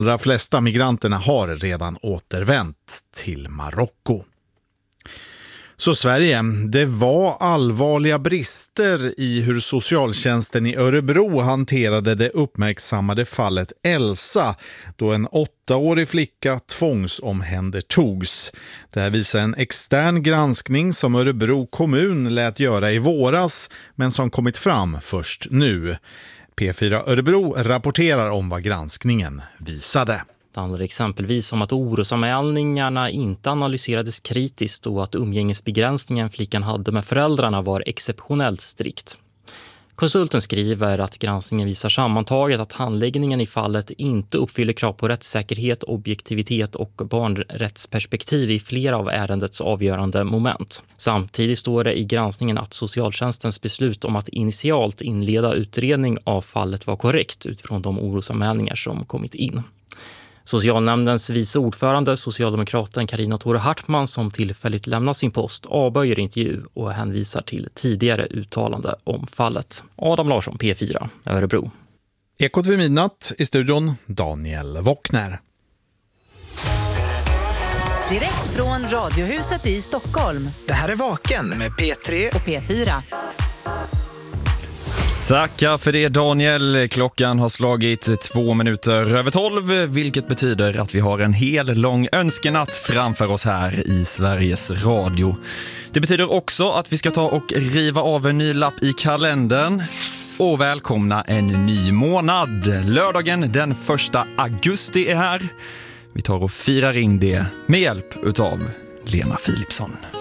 De flesta migranterna har redan återvänt till Marocko. Så Sverige, det var allvarliga brister i hur socialtjänsten i Örebro hanterade det uppmärksammade fallet Elsa, då en 8-årig flicka tvångsomhändertogs. Det här visar en extern granskning som Örebro kommun lät göra i våras, men som kommit fram först nu. P4 Örebro rapporterar om vad granskningen visade. Det handlar exempelvis om att orosanmälningarna inte analyserades kritiskt och att umgängesbegränsningen flickan hade med föräldrarna var exceptionellt strikt. Konsulten skriver att granskningen visar sammantaget att handläggningen i fallet inte uppfyller krav på rättssäkerhet, objektivitet och barnrättsperspektiv i flera av ärendets avgörande moment. Samtidigt står det i granskningen att socialtjänstens beslut om att initialt inleda utredning av fallet var korrekt utifrån de orosanmälningar som kommit in. Socialnämndens vice ordförande, socialdemokraten Carina Tore Hartman, som tillfälligt lämnar sin post, avböjer intervju och hänvisar till tidigare uttalande om fallet. Adam Larsson, P4, Örebro. Ekot vid midnatt, i studion Daniel Wockner. Direkt från Radiohuset i Stockholm. Det här är Vaken med P3 och P4. Tackar för det, Daniel. Klockan har slagit 12:02, vilket betyder att vi har en hel lång önskenatt framför oss här i Sveriges Radio. Det betyder också att vi ska ta och riva av en ny lapp i kalendern och välkomna en ny månad. Lördagen den 1 augusti är här. Vi tar och firar in det med hjälp utav Lena Philipsson.